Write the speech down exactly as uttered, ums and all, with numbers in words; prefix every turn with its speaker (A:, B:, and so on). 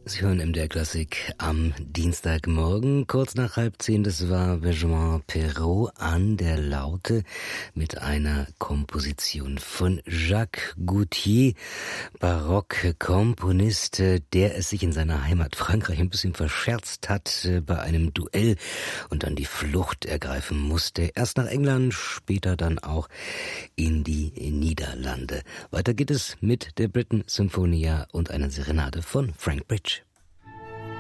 A: Sie hören M D R Klassik am Dienstagmorgen, kurz nach halb zehn. Das war Benjamin Perrault an der Laute mit einer Komposition von Jacques Goutier, Barockkomponist, der es sich in seiner Heimat Frankreich ein bisschen verscherzt hat bei einem Duell und dann die Flucht ergreifen musste. Erst nach England, später dann auch in die Niederlande. Weiter geht es mit der Britten Symphonia und einer Serenade von Frank Bridge.